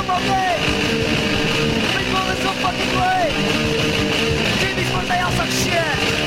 from me. People in some fucking way. TV's for they all suck shit.